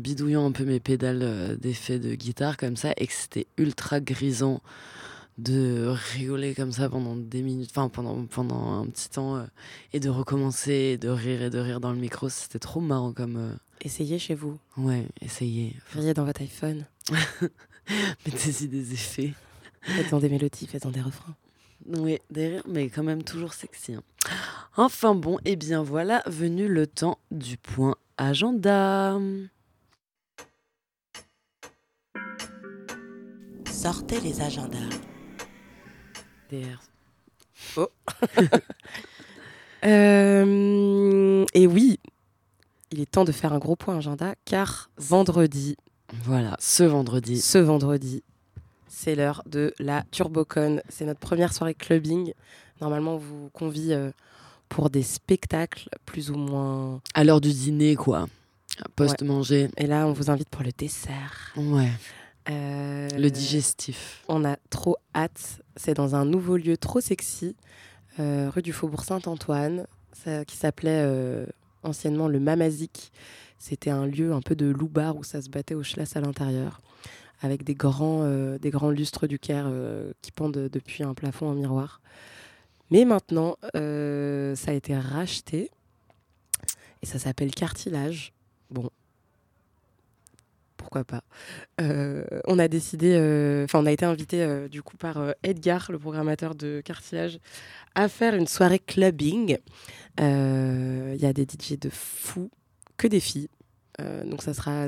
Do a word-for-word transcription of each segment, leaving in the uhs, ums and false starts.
bidouillant un peu mes pédales euh, d'effet de guitare comme ça et que c'était ultra grisant de rigoler comme ça pendant des minutes, enfin pendant, pendant un petit temps euh, et de recommencer, et de rire et de rire dans le micro. C'était trop marrant comme... euh, Essayez chez vous. Ouais, essayez. Riez dans votre iPhone. Mettez-y des effets. Faites-en des mélodies, faites-en des refrains. Oui, des rires, mais quand même toujours sexy. Hein. Enfin bon, et eh bien voilà, venu le temps du point agenda. Sortez les agendas. D R. Oh. euh, et oui, il est temps de faire un gros point agenda, car vendredi... Voilà, ce vendredi. Ce vendredi, c'est l'heure de la TurboCon. C'est notre première soirée clubbing. Normalement, on vous convie euh, pour des spectacles plus ou moins... À l'heure du dîner, quoi. Post-manger. Ouais. Et là, on vous invite pour le dessert. Ouais. Euh, le digestif. On a trop hâte. C'est dans un nouveau lieu trop sexy, euh, rue du Faubourg Saint-Antoine, ça, qui s'appelait euh, anciennement le Mamazik. C'était un lieu un peu de loup-bar où ça se battait au schlass à l'intérieur, avec des grands, euh, des grands lustres du Caire euh, qui pendent depuis un plafond en miroir. Mais maintenant, euh, ça a été racheté et ça s'appelle Cartilage. Bon, pourquoi pas. Euh, on a décidé, enfin euh, on a été invité euh, du coup par euh, Edgar, le programmateur de Cartilage, à faire une soirée clubbing. Il euh, y a des D J de fous, que des filles. Euh, donc ça sera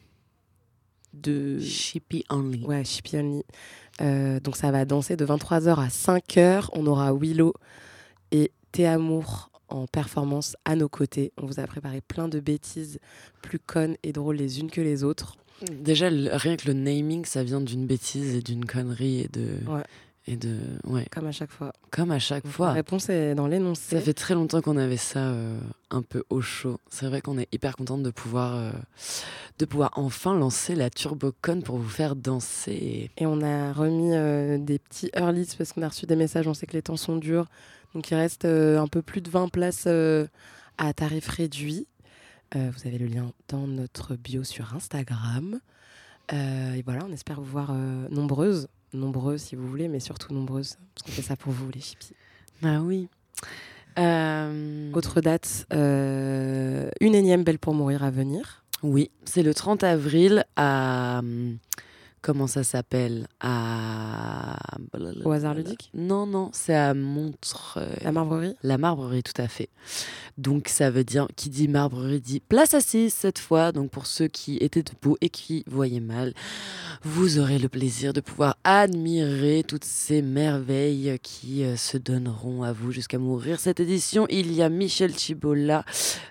de... Shippy only. Ouais, shippy only. Euh, donc ça va danser de vingt-trois heures à cinq heures. On aura Willow et Théamour en performance à nos côtés. On vous a préparé plein de bêtises plus connes et drôles les unes que les autres. Déjà, le, rien que le naming, ça vient d'une bêtise et d'une connerie et de... Ouais. Et de... Ouais. Comme à chaque fois. Comme à chaque Donc, fois. La réponse est dans l'énoncé. Ça fait très longtemps qu'on avait ça euh, un peu au chaud. C'est vrai qu'on est hyper contente de pouvoir, euh, de pouvoir enfin lancer la TurboCon pour vous faire danser. Et on a remis euh, des petits earlys parce qu'on a reçu des messages. On sait que les temps sont durs. Donc il reste euh, un peu plus de vingt places euh, à tarif réduit. Euh, vous avez le lien dans notre bio sur Instagram. Euh, et voilà, on espère vous voir euh, nombreuses. Nombreuses si vous voulez, mais surtout nombreuses. Parce qu'on fait ça pour vous, les chippies. Ah oui. Euh... Autre date, euh, une énième Belle pour mourir à venir. Oui, c'est le trente avril à... Comment ça s'appelle? À... Au hasard ludique? Non, non, c'est à Montreuil. La Marbrerie? La Marbrerie, tout à fait. Donc ça veut dire, qui dit Marbrerie dit place assise cette fois. Donc pour ceux qui étaient debout et qui voyaient mal, vous aurez le plaisir de pouvoir admirer toutes ces merveilles qui euh, se donneront à vous jusqu'à mourir. Cette édition, il y a Michel Chibola,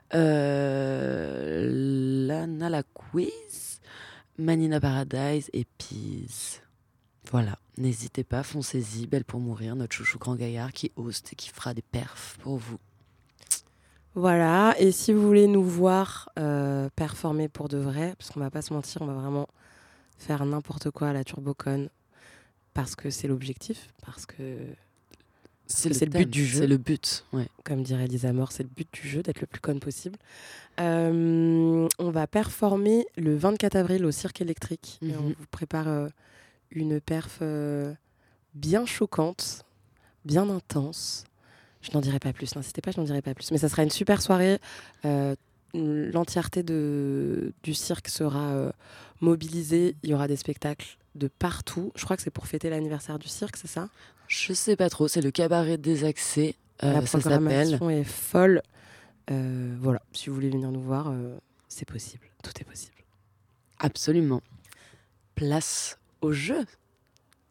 euh, Lana la Quiz, Manina Paradise et Pease. Voilà, n'hésitez pas, foncez-y, Belle pour mourir, notre chouchou grand gaillard qui hoste et qui fera des perfs pour vous. Voilà, et si vous voulez nous voir euh, performer pour de vrai, parce qu'on va pas se mentir, on va vraiment faire n'importe quoi à la TurboCon, parce que c'est l'objectif, parce que c'est, le, c'est le but du jeu. C'est le but, ouais. Comme dirait Lisa Moore, c'est le but du jeu, d'être le plus con possible. Euh, on va performer le vingt-quatre avril au Cirque électrique, mm-hmm. et on vous prépare euh, une perf euh, bien choquante, bien intense. Je n'en dirai pas plus, n'insistez pas, je n'en dirai pas plus. Mais ça sera une super soirée. Euh, l'entièreté de, du cirque sera euh, mobilisée. Il y aura des spectacles de partout. Je crois que c'est pour fêter l'anniversaire du cirque, c'est ça ? Je sais pas trop, c'est le cabaret des accès. Euh, La ça programmation s'appelle. est folle. Euh, voilà, si vous voulez venir nous voir, euh, c'est possible. Tout est possible. Absolument. Place au jeu.